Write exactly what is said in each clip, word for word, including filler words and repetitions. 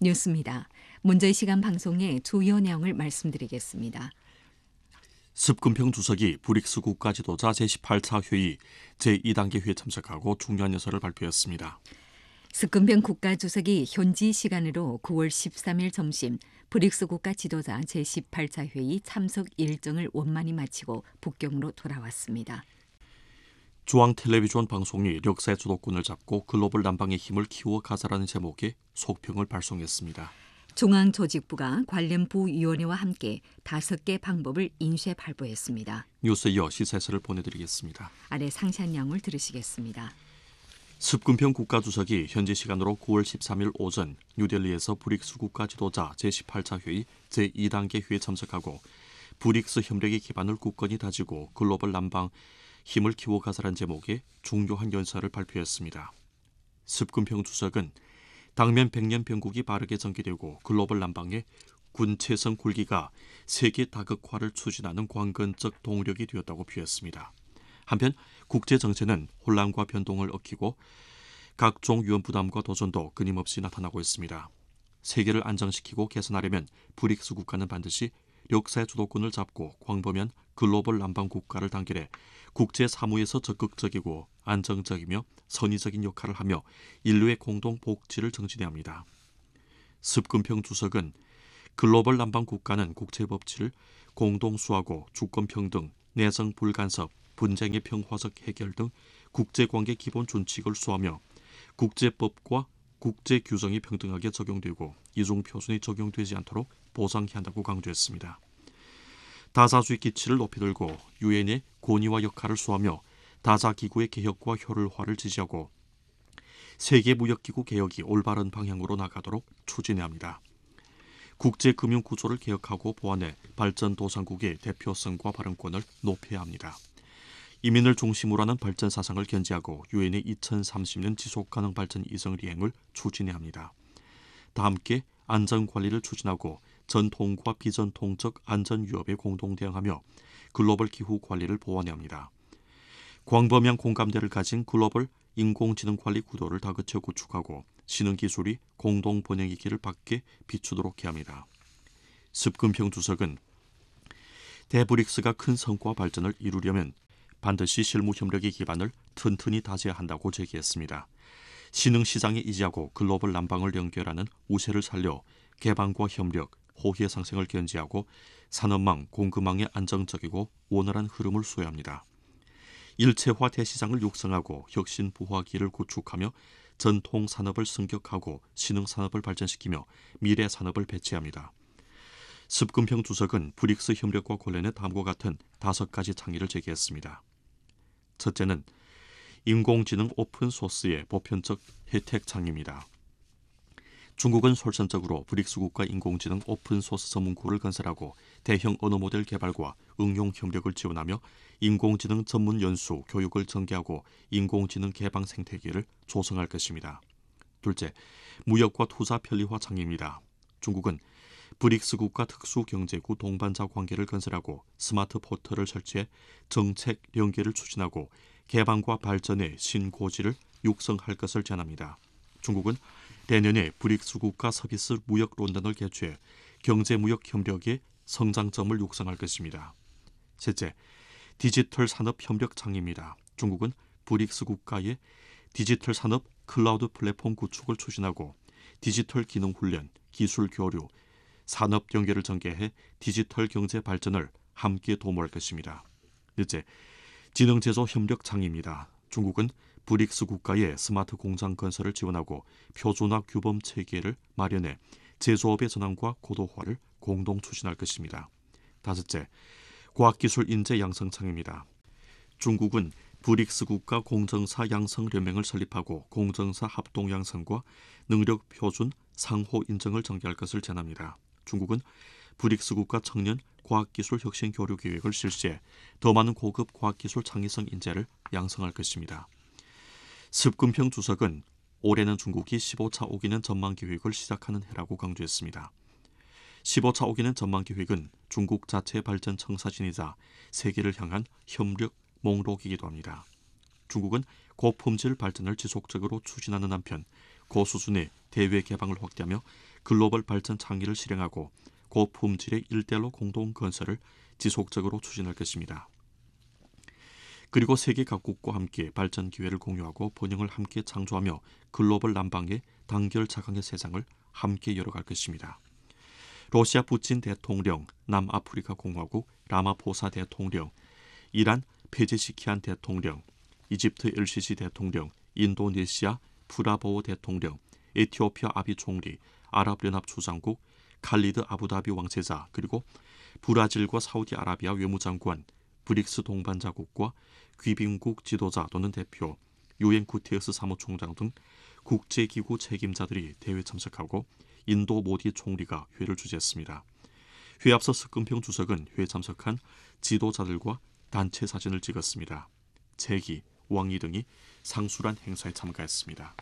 뉴스입니다. 문제 시간 방송의 주요 내용을 말씀드리겠습니다. 습근평 주석이 브릭스 국가 지도자 제십팔 차 회의 제이 단계 회의에 참석하고 중요한 연설을 발표했습니다. 습근평 국가 주석이 현지 시간으로 구월 십삼일 점심 브릭스 국가 지도자 제십팔 차 회의 참석 일정을 원만히 마치고 북경으로 돌아왔습니다. 중앙 텔레비전 방송이 역사의 주도권을 잡고 글로벌 남방의 힘을 키워 가자라는 제목의 속평을 발송했습니다. 중앙조직부가 관련 부위원회와 함께 다섯 개 방법을 인쇄 발표했습니다. 뉴스에 이어 시사해설을 보내드리겠습니다. 아래 상세한 내용을 들으시겠습니다. 습근평 국가주석이 현지 시간으로 구월 십삼일 오전 뉴델리에서 브릭스 국가 지도자 제십팔 차 회의 제이 단계 회의에 참석하고 브릭스 협력의 기반을 굳건히 다지고 글로벌 남방 힘을 키워가자라는 제목의 중요한 연설을 발표했습니다. 습근평 주석은 당면 백년 병국이 빠르게 전개되고 글로벌 남방의 군체성 굴기가 세계 다극화를 추진하는 관건적 동력이 되었다고 표했습니다. 한편 국제정세는 혼란과 변동을 얽히고 각종 위험 부담과 도전도 끊임없이 나타나고 있습니다. 세계를 안정시키고 개선하려면 브릭스 국가는 반드시 역사의 주도권을 잡고 광범위한 글로벌 남방 국가를 단결해 국제 사무에서 적극적이고 안정적이며 선의적인 역할을 하며 인류의 공동 복지를 정진해야 합니다. 습근평 주석은 글로벌 남방 국가는 국제 법치를 공동 수하고 주권 평등, 내정 불간섭, 분쟁의 평화적 해결 등 국제관계 기본 준칙을 수하며 국제법과 국제 규정이 평등하게 적용되고 이중 표준이 적용되지 않도록 보장해야 한다고 강조했습니다. 다자주의 기치를 높이 들고 유엔의 권위와 역할을 수하며 다자기구의 개혁과 효율화를 지지하고 세계무역기구 개혁이 올바른 방향으로 나가도록 추진해야 합니다. 국제금융구조를 개혁하고 보완해 발전도상국의 대표성과 발언권을 높여야 합니다. 이민을 중심으로 하는 발전 사상을 견지하고 유엔의 이천삼십 년 지속가능 발전 이정 리행을 추진해야 합니다. 다 함께 안전관리를 추진하고 전통과 비전통적 안전 위협에 공동 대응하며 글로벌 기후 관리를 보완해야 합니다. 광범위한 공감대를 가진 글로벌 인공지능 관리 구도를 다그쳐 구축하고 신흥기술이 공동 번영의 길을 밖에 비추도록 해야 합니다. 습근평 주석은 대브릭스가 큰 성과 발전을 이루려면 반드시 실무협력의 기반을 튼튼히 다져야 한다고 제기했습니다. 신흥시장에 이지하고 글로벌 남방을 연결하는 우세를 살려 개방과 협력, 호혜의 상생을 견지하고 산업망, 공급망의 안정적이고 원활한 흐름을 수호해야 합니다. 일체화 대시장을 육성하고 혁신 부화기를 구축하며 전통 산업을 승격하고 신흥 산업을 발전시키며 미래 산업을 배치합니다. 습근평 주석은 브릭스 협력과 관련해 다음과 같은 다섯 가지倡의를 제기했습니다. 첫째는 인공지능 오픈소스의 보편적 혜택 창의입니다. 중국은 솔선적으로 브릭스 국가 인공지능 오픈소스 전문구를 건설하고 대형 언어 모델 개발과 응용 협력을 지원하며 인공지능 전문 연수, 교육을 전개하고 인공지능 개방 생태계를 조성할 것입니다. 둘째, 무역과 투자 편리화 창의입니다. 중국은 브릭스 국가 특수경제구 동반자 관계를 건설하고 스마트 포털을 설치해 정책 연계를 추진하고 개방과 발전의 신고지를 육성할 것을 제안합니다. 중국은 내년에 브릭스 국가 서비스 무역 론던을 개최해 경제무역 협력의 성장점을 육성할 것입니다. 셋째, 디지털 산업 협력 창의입니다. 중국은 브릭스 국가의 디지털 산업 클라우드 플랫폼 구축을 추진하고 디지털 기능 훈련, 기술 교류, 산업 연계를 전개해 디지털 경제 발전을 함께 도모할 것입니다. 넷째, 지능제조 협력 창의입니다. 중국은 브릭스 국가의 스마트 공장 건설을 지원하고 표준화 규범 체계를 마련해 제조업의 전환과 고도화를 공동 추진할 것입니다. 다섯째, 과학기술 인재 양성 창의입니다. 중국은 브릭스 국가 공정사 양성 연맹을 설립하고 공정사 합동 양성과 능력 표준 상호 인정을 전개할 것을 제안합니다. 중국은 브릭스 국가 청년 과학기술 혁신 교류 계획을 실시해 더 많은 고급 과학기술 창의성 인재를 양성할 것입니다. 습근평 주석은 올해는 중국이 십오 차 오 기년 전망계획을 시작하는 해라고 강조했습니다. 십오 차 오 기년 전망계획은 중국 자체 발전 청사진이자 세계를 향한 협력 목록이기도 합니다. 중국은 고품질 발전을 지속적으로 추진하는 한편 고수준의 대외 개방을 확대하며 글로벌 발전 창의를 실행하고 고품질의 일대일로 공동 건설을 지속적으로 추진할 것입니다. 그리고 세계 각국과 함께 발전 기회를 공유하고 번영을 함께 창조하며 글로벌 남방의 단결 자강의 세상을 함께 열어갈 것입니다. 러시아 푸틴 대통령, 남아프리카 공화국 라마포사 대통령, 이란 페제시키안 대통령, 이집트 엘시시 대통령, 인도네시아 프라보우 대통령, 에티오피아 아비 총리, 아랍연합조장국 칼리드 아부다비 왕세자, 그리고 브라질과 사우디아라비아 외무장관, 브릭스 동반자국과 귀빈국 지도자 또는 대표, 유엔 구테르스 사무총장 등 국제기구 책임자들이 대회에 참석하고 인도 모디 총리가 회를 주재했습니다. 회에 앞서 스끈평 주석은 회에 참석한 지도자들과 단체 사진을 찍었습니다. 재기, 왕이 등이 상수란 행사에 참가했습니다.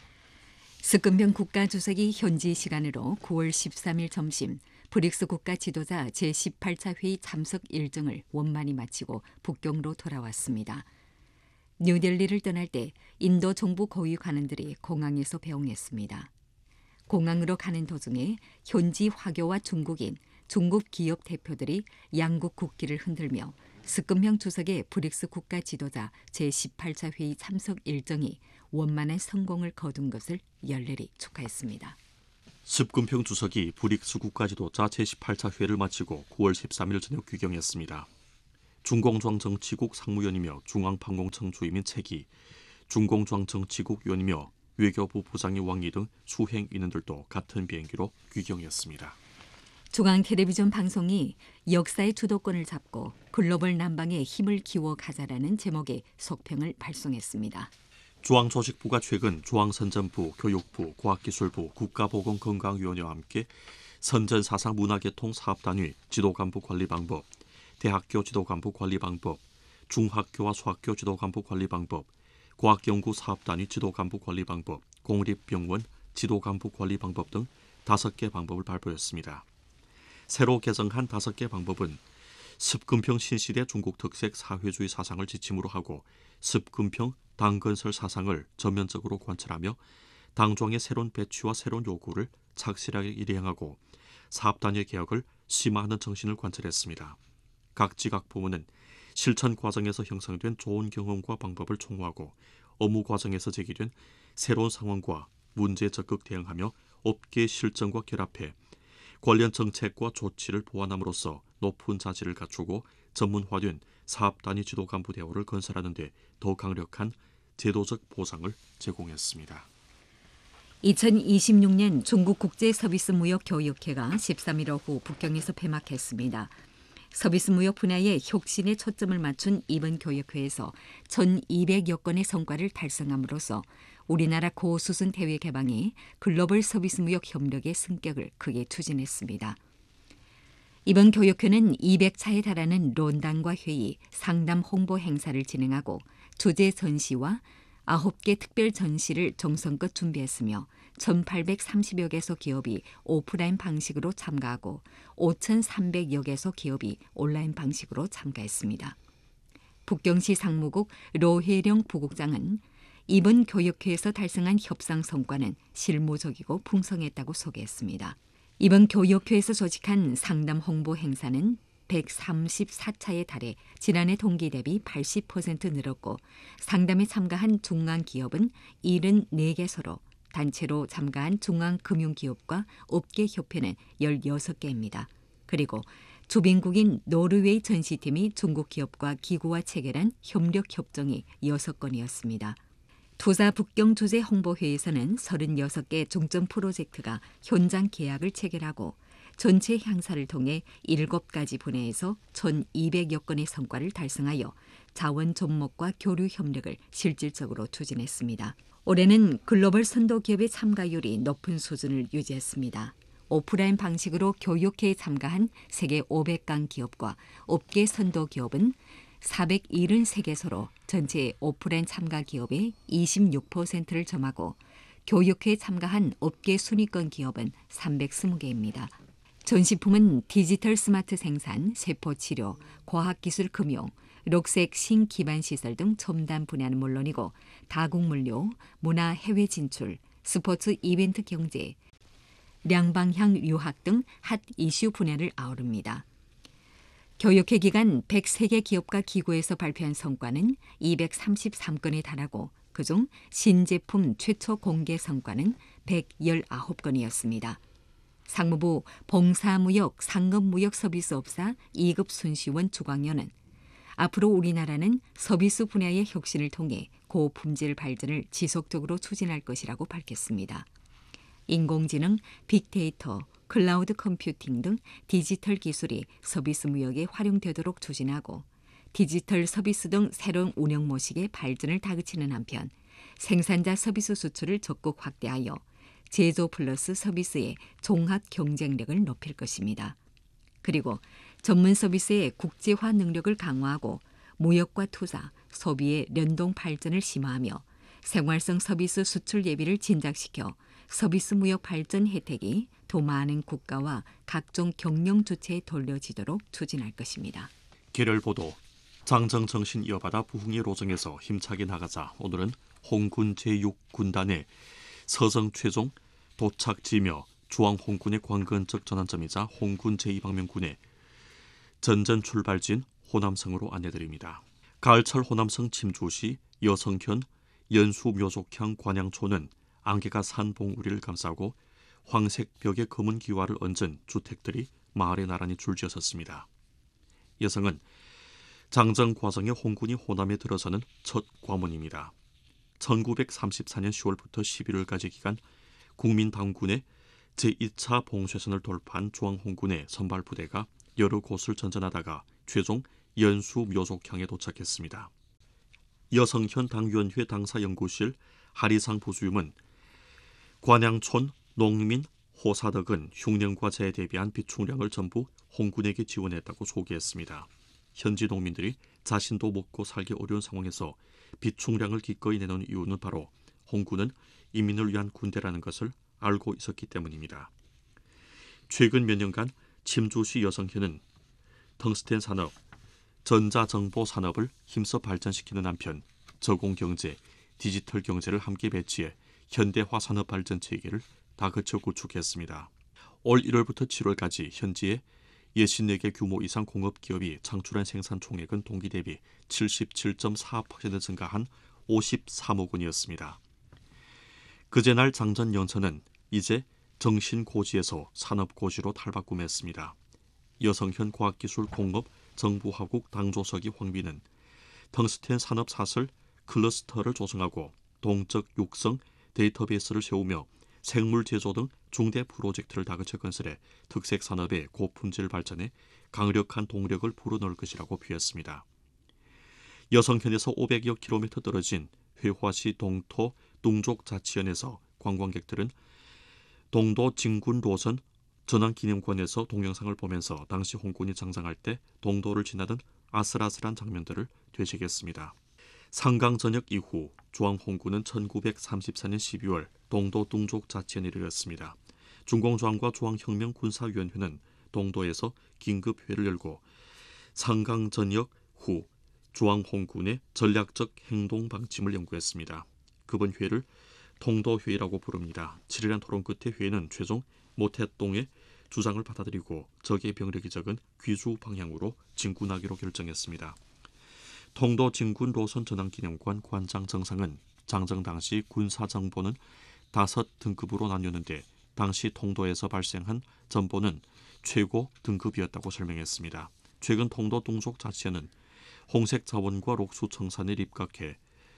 스끈평 국가주석이 현지 시간으로 구월 십삼일 점심 브릭스 국가 지도자 제십팔 차 회의 참석 일정을 원만히 마치고 북경으로 돌아왔습니다. 뉴델리를 떠날 때 인도 정부 고위 관원들이 공항에서 배웅했습니다. 공항으로 가는 도중에 현지 화교와 중국인, 중국 기업 대표들이 양국 국기를 흔들며 스끈평 주석의 브릭스 국가 지도자 제십팔 차 회의 참석 일정이 원만한 성공을 거둔 것을 열렬히 축하했습니다. 스끈평 주석이 브릭스 국가 지도자 제십팔 차 회를 마치고 구월 십삼일 저녁 귀경했습니다. 중공주황 정치국 상무위원이며 중앙방공청 주임인 책이, 중공주황 정치국 위원이며 외교부 부장의 왕이 등 수행 인원들도 같은 비행기로 귀경했습니다. 중앙 텔레비전 방송이 역사의 주도권을 잡고 글로벌 남방에 힘을 기워 가자라는 제목의 속평을 발송했습니다. 중앙조직부가 최근 중앙선전부, 교육부, 과학기술부, 국가보건건강위원회와 함께 선전사상문화계통 사업단위 지도간부 관리방법, 대학교 지도간부 관리방법, 중학교와 소학교 지도간부 관리방법, 과학연구 사업단위 지도간부 관리방법, 공립병원 지도간부 관리방법 등 다섯 개 방법을 발표했습니다. 새로 개정한 다섯 개 방법은 습근평 신시대 중국 특색 사회주의 사상을 지침으로 하고 습근평 당건설 사상을 전면적으로 관철하며 당정의 새로운 배치와 새로운 요구를 착실하게 일행하고 사업단위 개혁을 심화하는 정신을 관철했습니다. 각 지각 부문은 실천 과정에서 형성된 좋은 경험과 방법을 총무하고 업무 과정에서 제기된 새로운 상황과 문제에 적극 대응하며 업계의 실정과 결합해 관련 정책과 조치를 보완함으로써 높은 자질을 갖추고 전문화된 사업단위 지도 간부 대우를 건설하는 데 더 강력한 제도적 보상을 제공했습니다. 이천이십육 년 중국 국제서비스무역교육회가 십삼일 오후 북경에서 폐막했습니다. 서비스무역 분야의 혁신에 초점을 맞춘 이번 교육회에서 천이백여 건의 성과를 달성함으로써 우리나라 고수준 대외 개방이 글로벌 서비스무역 협력의 승격을 크게 추진했습니다. 이번 교육회는 이백 차에 달하는 론단과 회의, 상담 홍보 행사를 진행하고 주제 전시와 아홉 개 특별 전시를 정성껏 준비했으며 천팔백삼십여 개소 기업이 오프라인 방식으로 참가하고 오천삼백여 개소 기업이 온라인 방식으로 참가했습니다. 북경시 상무국 로혜령 부국장은 이번 교육회에서 달성한 협상 성과는 실무적이고 풍성했다고 소개했습니다. 이번 교육회에서 조직한 상담 홍보 행사는 백삼십사 차에 달해 지난해 동기 대비 팔십 퍼센트 늘었고 상담에 참가한 중앙기업은 칠십사 개소로 단체로 참가한 중앙금융기업과 업계협회는 열여섯 개입니다. 그리고 주빈국인 노르웨이 전시팀이 중국 기업과 기구와 체결한 협력협정이 여섯 건이었습니다. 투사 북경 주재 홍보회에서는 서른여섯 개 중점 프로젝트가 현장 계약을 체결하고 전체 향사를 통해 일곱 가지 분야에서 천이백여 건의 성과를 달성하여 자원 접목과 교류 협력을 실질적으로 추진했습니다. 올해는 글로벌 선도 기업의 참가율이 높은 수준을 유지했습니다. 오프라인 방식으로 교육회에 참가한 세계 오백 강 기업과 업계 선도 기업은 사백칠십삼 개소로 전체 오프라인 참가 기업의 이십육 퍼센트를 점하고 교육회에 참가한 업계 순위권 기업은 삼백이십 개입니다. 전시품은 디지털 스마트 생산, 세포치료, 과학기술 금융, 녹색 신기반시설 등 첨단 분야는 물론이고 다국물류, 문화 해외 진출, 스포츠 이벤트 경제, 량방향 유학 등 핫 이슈 분야를 아우릅니다. 교육회 기간 백삼 개 기업과 기구에서 발표한 성과는 이백삼십삼 건에 달하고 그중 신제품 최초 공개 성과는 백십구 건이었습니다. 상무부 봉사무역 상급무역서비스업사 이 급 순시원 주광연은 앞으로 우리나라는 서비스 분야의 혁신을 통해 고품질 발전을 지속적으로 추진할 것이라고 밝혔습니다. 인공지능, 빅데이터, 클라우드 컴퓨팅 등 디지털 기술이 서비스 무역에 활용되도록 추진하고 디지털 서비스 등 새로운 운영 모식의 발전을 다그치는 한편 생산자 서비스 수출을 적극 확대하여 제조 플러스 서비스의 종합 경쟁력을 높일 것입니다. 그리고 전문 서비스의 국제화 능력을 강화하고 무역과 투자, 소비의 연동 발전을 심화하며 생활성 서비스 수출 예비를 진작시켜 서비스 무역 발전 혜택이 더 많은 국가와 각종 경영 주체에 돌려지도록 추진할 것입니다. 계렬보도 장정 정신 이어받아 부흥의 로정에서 힘차게 나가자 오늘은 홍군 제육 군단의 서정 최종 도착지며 주왕 홍군의 관건적 전환점이자 홍군 제이 방면군의 전전 출발지인 호남성으로 안내드립니다. 가을철 호남성 침주시 여성현 연수묘족향 관양초는 안개가 산 봉우리를 감싸고 황색 벽에 검은 기와를 얹은 주택들이 마을에 나란히 줄지어섰습니다. 여성은 장정 과정에 홍군이 호남에 들어서는 첫 과문입니다. 천구백삼십사 년 시월부터 십일월까지 기간 국민당군의 제이 차 봉쇄선을 돌파한 중앙홍군의 선발부대가 여러 곳을 전전하다가 최종 연수 묘족향에 도착했습니다. 여성현 당위원회 당사연구실 하리상 부수임은 관양촌 농민 호사덕은 흉년과 재해에 대비한 비축량을 전부 홍군에게 지원했다고 소개했습니다. 현지 농민들이 자신도 먹고 살기 어려운 상황에서 비축량을 기꺼이 내놓은 이유는 바로 홍군은 인민을 위한 군대라는 것을 알고 있었기 때문입니다. 최근 몇 년간 침주시 여성현은 텅스텐 산업, 전자정보 산업을 힘써 발전시키는 한편 저공경제, 디지털 경제를 함께 배치해 현대화 산업 발전 체계를 다그쳐 구축했습니다. 올 일월부터 칠월까지 현지에 육십사 개 규모 이상 공업기업이 창출한 생산 총액은 동기 대비 칠십칠 점 사 퍼센트 증가한 오십삼억 원이었습니다. 그제날 장전 연천은 이제 정신고지에서 산업고지로 탈바꿈했습니다. 여성현 과학기술 공업 정보화국 당조석이 황비는 텅스텐 산업 사설 클러스터를 조성하고 동적 육성 데이터베이스를 세우며 생물 제조 등 중대 프로젝트를 다그쳐 건설해 특색 산업의 고품질 발전에 강력한 동력을 불어넣을 것이라고 표했습니다. 여성현에서 오백여 킬로미터 떨어진 회화시 동토 둥족자치연에서 관광객들은 동도 진군 로선 전환기념관에서 동영상을 보면서 당시 홍군이 장장할 때 동도를 지나던 아슬아슬한 장면들을 되새겼습니다. 상강 전역 이후 주왕 홍군은 천구백삼십사 년 십이월 동도 둥족자치연에 이르렀습니다. 중공조항과 중앙혁명군사위원회는 동도에서 긴급회를 열고 상강 전역 후 주왕 홍군의 전략적 행동 방침을 연구했습니다. 그번 회의를 통도회의라고 부릅니다. 칠일간 토론 끝에 회의는 최종 모태동의 주장을 받아들이고 적의 병력이 적은 귀주 방향으로 진군하기로 결정했습니다. 통도 진군 로선 전환기념관 관장 정상은 장정 당시 군사정보는 다섯 등급으로 나뉘었는데 당시 통도에서 발생한 전보는 최고 등급이었다고 설명했습니다. 최근 통도 둥족자치연은 홍색 자원과 록수 청산에 입각해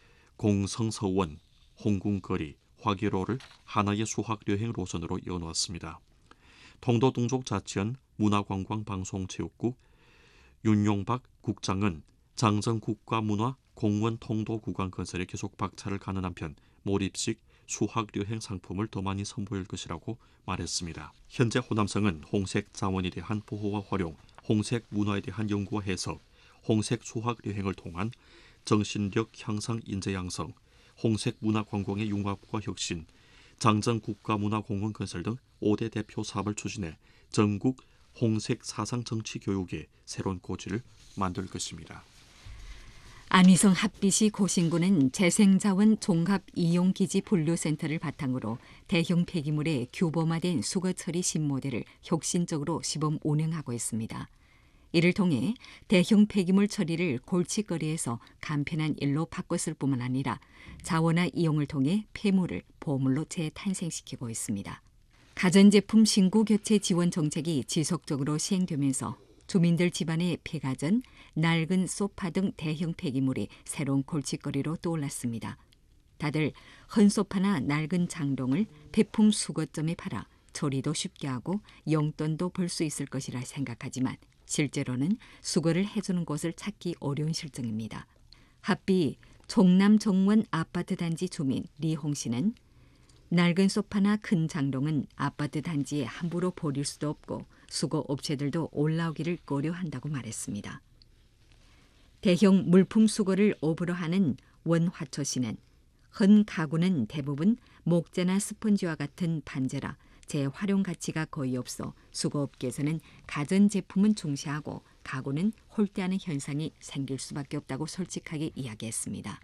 공성서원, 홍군거리, 화계로를 하나의 수학여행 노선으로 이어놓았습니다. 통도 둥족자치연 문화관광방송체육국 윤용박 국장은 장정 국가문화 공원 통도 구간 건설에 계속 박차를 가는 한편 몰입식 수학여행 상품을 더 많이 선보일 것이라고 말했습니다. 현재 호남성은 홍색 자원에 대한 보호와 활용, 홍색 문화에 대한 연구와 해석, 홍색 수학여행을 통한 정신력 향상 인재 양성, 홍색 문화관광의 융합과 혁신, 장정 국가문화공원 건설 등 오 대 대표 사업을 추진해 전국 홍색 사상 정치 교육의 새로운 고지를 만들 것입니다. 안희성 핫빛이 고신군은 재생자원 종합이용기지 분류센터를 바탕으로 대형 폐기물의 규범화된 수거 처리 신모델을 혁신적으로 시범 운영하고 있습니다. 이를 통해 대형 폐기물 처리를 골칫거리에서 간편한 일로 바꿨을 뿐만 아니라 자원화 이용을 통해 폐물을 보물로 재탄생시키고 있습니다. 가전제품 신구 교체 지원 정책이 지속적으로 시행되면서 주민들 집안의 폐가전, 낡은 소파 등 대형 폐기물이 새로운 골칫거리로 떠올랐습니다. 다들 헌 소파나 낡은 장롱을 폐품 수거점에 팔아 처리도 쉽게 하고 용돈도 벌 수 있을 것이라 생각하지만 실제로는 수거를 해주는 곳을 찾기 어려운 실정입니다. 합비 종남 정원 아파트 단지 주민 리홍 씨는 낡은 소파나 큰 장롱은 아파트 단지에 함부로 버릴 수도 없고 수거 업체들도 올라오기를 꺼려한다고 말했습니다. 대형 물품 수거를 업으로 하는 원화초 씨는 헌 가구는 대부분 목재나 스펀지와 같은 반재라 재활용 가치가 거의 없어 수거업계에서는 가전제품은 중시하고 가구는 홀대하는 현상이 생길 수밖에 없다고 솔직하게 이야기했습니다.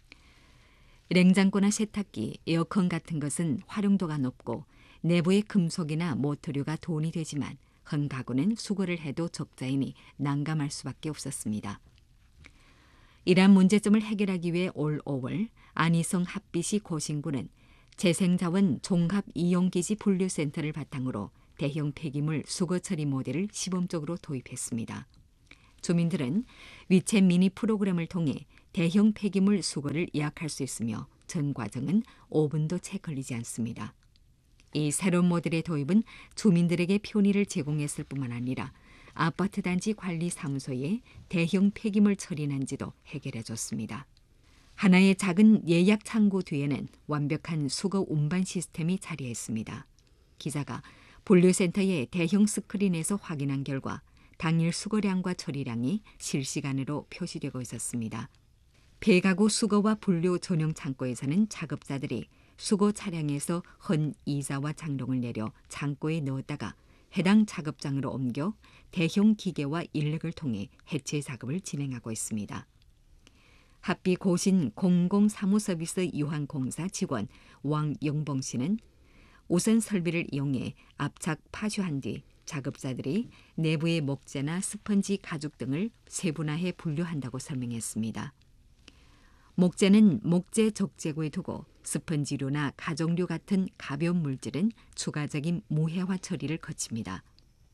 냉장고나 세탁기, 에어컨 같은 것은 활용도가 높고 내부의 금속이나 모터류가 돈이 되지만 헌 가구는 수거를 해도 적자이니 난감할 수밖에 없었습니다. 이러한 문제점을 해결하기 위해 올 오월 안희성 핫빛이 고신군은 재생자원 종합이용기지 분류센터를 바탕으로 대형 폐기물 수거 처리 모델을 시범적으로 도입했습니다. 주민들은 위챗 미니 프로그램을 통해 대형 폐기물 수거를 예약할 수 있으며 전 과정은 오 분도 채 걸리지 않습니다. 이 새로운 모델의 도입은 주민들에게 편의를 제공했을 뿐만 아니라 아파트 단지 관리사무소에 대형 폐기물 처리 난지도 해결해줬습니다. 하나의 작은 예약 창구 뒤에는 완벽한 수거 운반 시스템이 자리했습니다. 기자가 분류센터의 대형 스크린에서 확인한 결과 당일 수거량과 처리량이 실시간으로 표시되고 있었습니다. 폐가구 수거와 분류 전용 창고에서는 작업자들이 수거 차량에서 헌 이자와 장롱을 내려 창고에 넣었다가 해당 작업장으로 옮겨 대형 기계와 인력을 통해 해체 작업을 진행하고 있습니다. 합비 고신 공공사무서비스 유한공사 직원 왕영봉 씨는 우선 설비를 이용해 압착 파쇄한 뒤 작업자들이 내부의 목재나 스펀지 가죽 등을 세분화해 분류한다고 설명했습니다. 목재는 목재 적재구에 두고 스펀지류나 가정류 같은 가벼운 물질은 추가적인 무해화 처리를 거칩니다.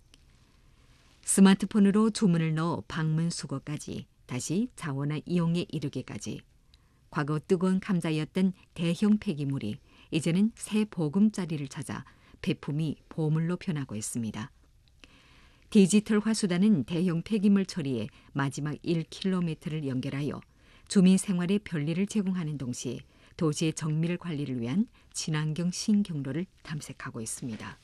스마트폰으로 주문을 넣어 방문 수거까지 다시 자원화 이용에 이르기까지 과거 뜨거운 감자였던 대형 폐기물이 이제는 새 보금자리를 찾아 폐품이 보물로 변하고 있습니다. 디지털화 수단은 대형 폐기물 처리의 마지막 일 킬로미터를 연결하여 주민 생활에 편리를 제공하는 동시에 도시의 정밀 관리를 위한 친환경 신경로를 탐색하고 있습니다.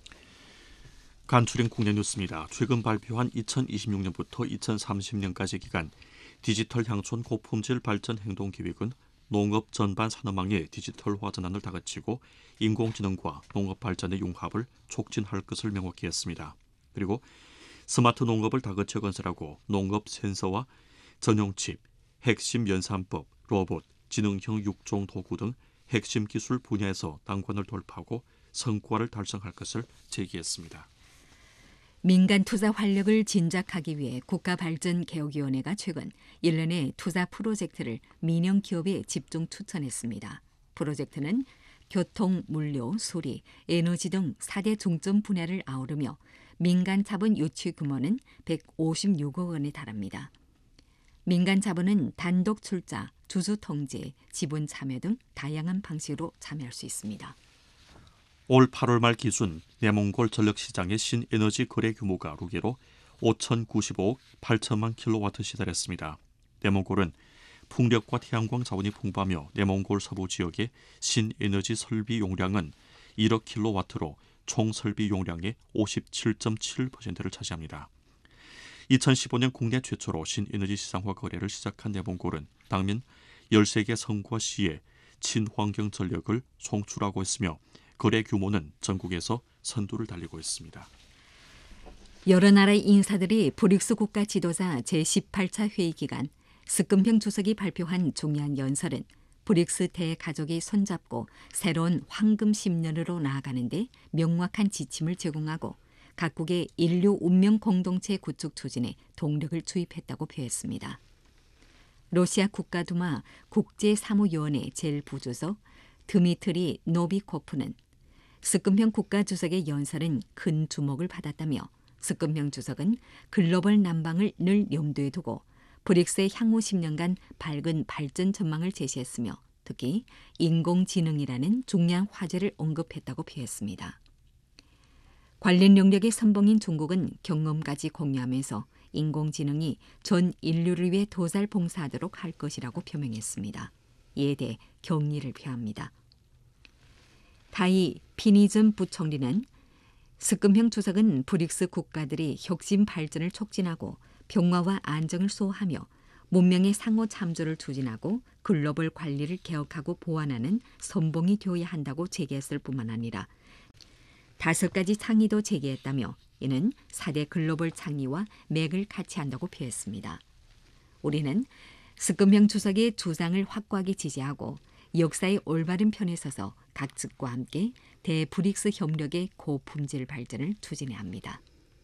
간추린 국내 뉴스입니다. 최근 발표한 이천이십육 년부터 이천삼십 년까지 기간 디지털 향촌 고품질 발전 행동 계획은 농업 전반 산업망의 디지털화 전환을 다그치고 인공지능과 농업 발전의 융합을 촉진할 것을 명확히 했습니다. 그리고 스마트 농업을 다그쳐 건설하고 농업 센서와 전용칩, 핵심 연산법, 로봇, 지능형 육종 도구 등 핵심 기술 분야에서 난관을 돌파하고 성과를 달성할 것을 제기했습니다. 민간 투자 활력을 진작하기 위해 국가발전개혁위원회가 최근 일련의 투자 프로젝트를 민영 기업에 집중 추천했습니다. 프로젝트는 교통, 물류, 수리, 에너지 등 사 대 중점 분야를 아우르며 민간 자본 유치 규모는 백오십육억 원에 달합니다. 민간 자본은 단독 출자, 주주 통제, 지분 참여 등 다양한 방식으로 참여할 수 있습니다. 올 팔월 말 기준 내몽골 전력시장의 신에너지 거래 규모가 루게로 오천구십오억 팔천만 킬로와트 시달했습니다. 내몽골은 풍력과 태양광 자원이 풍부하며 내몽골 서부 지역의 신에너지 설비 용량은 일억 킬로와트로 총 설비 용량의 오십칠 점 칠 퍼센트를 차지합니다. 이천십오 년 국내 최초로 신에너지 시장화 거래를 시작한 내몽골은 당면 열세 개 성과 시에 친환경 전력을 송출하고 있으며 거래 규모는 전국에서 선두를 달리고 있습니다. 여러 나라의 인사들이 브릭스 국가 지도자 제십팔 차 회의 기간 습근평 주석이 발표한 중요한 연설은 브릭스 대가족이 손잡고 새로운 황금 십 년으로 나아가는데 명확한 지침을 제공하고 각국의 인류 운명 공동체 구축 추진에 동력을 주입했다고 표했습니다. 러시아 국가두마 국제사무위원회 제일 부주석 드미트리 노비코프는 습근평 국가주석의 연설은 큰 주목을 받았다며 습근평 주석은 글로벌 난방을 늘 염두에 두고 브릭스의 향후 십 년간 밝은 발전 전망을 제시했으며 특히 인공지능이라는 중요한 화제를 언급했다고 표했습니다. 관련 영역의 선봉인 중국은 경험까지 공유하면서 인공지능이 전 인류를 위해 도살봉사하도록 할 것이라고 표명했습니다. 이에 대해 경의를 표합니다. 타이 피니즘 부총리는 습근평 주석은 브릭스 국가들이 혁신 발전을 촉진하고 평화와 안정을 수호하며 문명의 상호 참조를 추진하고 글로벌 관리를 개혁하고 보완하는 선봉이 되어야 한다고 제기했을 뿐만 아니라 다섯 가지倡의도 제기했다며 이는 사 대 글로벌 창의와 맥을 같이 한다고 표했습니다. 우리는 습근평 주석의 주장을 확고하게 지지하고 역사의 올바른 편에 서서 각 측과 함께 대브릭스 협력의 고품질 발전을 추진해야 합니다.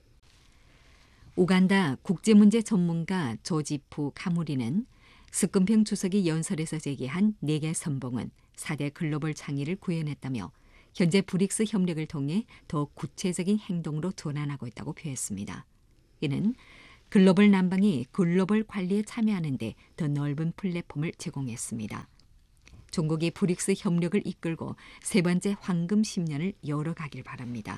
우간다 국제문제 전문가 조지프 카무리는 습근평 주석이 연설에서 제기한 네 개 선봉은 사 대 글로벌 창의를 구현했다며 현재 브릭스 협력을 통해 더 구체적인 행동으로 전환하고 있다고 표했습니다. 이는 글로벌 난방이 글로벌 관리에 참여하는 데 더 넓은 플랫폼을 제공했습니다. 중국이 브릭스 협력을 이끌고 세 번째 황금 십 년을 열어가길 바랍니다.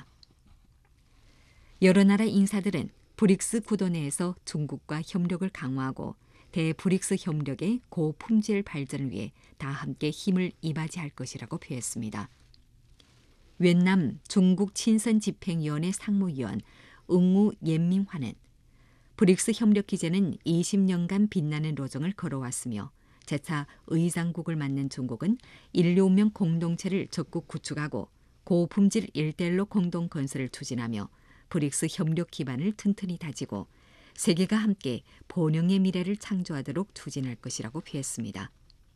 여러 나라 인사들은 브릭스 구도 내에서 중국과 협력을 강화하고 대브릭스 협력의 고품질 발전을 위해 다 함께 힘을 이바지할 것이라고 표했습니다. 웬남 중국 친선집행위원회 상무위원 응우 옌밍화는 브릭스 협력 기제는 이십 년간 빛나는 로정을 걸어왔으며 재차 의장국을 맡는 중국은 인류 운명 공동체를 적극 구축하고 고품질 일대일로 공동 건설을 추진하며 브릭스 협력 기반을 튼튼히 다지고 세계가 함께 번영의 미래를 창조하도록 추진할 것이라고 표했습니다.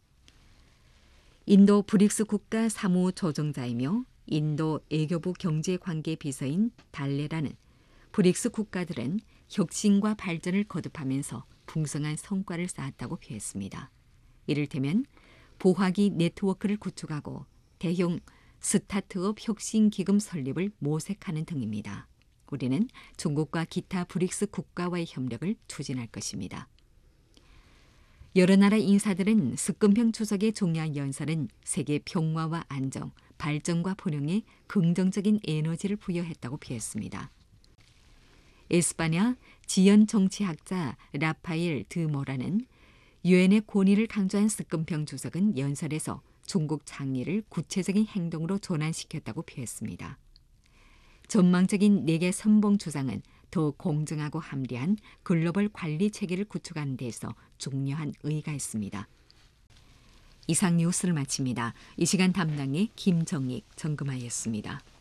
인도 브릭스 국가 사무조정자이며 인도 외교부 경제관계 비서인 달레라는 브릭스 국가들은 혁신과 발전을 거듭하면서 풍성한 성과를 쌓았다고 표했습니다. 이를테면 부화기 네트워크를 구축하고 대형 스타트업 혁신기금 설립을 모색하는 등입니다. 우리는 중국과 기타 브릭스 국가와의 협력을 추진할 것입니다. 여러 나라 인사들은 습근평 주석의 중요한 연설은 세계 평화와 안정, 발전과 번영에 긍정적인 에너지를 부여했다고 표했습니다. 에스파냐 지연 정치학자 라파엘 드 모라는 유엔의 권위를 강조한 습근평 주석은 연설에서 중국 창의를 구체적인 행동으로 전환시켰다고 표했습니다. 전망적인 네 개 선봉 주장은 더 공정하고 합리한 글로벌 관리 체계를 구축하는 데서 중요한 의의가 있습니다. 이상 뉴스를 마칩니다. 이 시간 담당의 김정익, 정금아였습니다.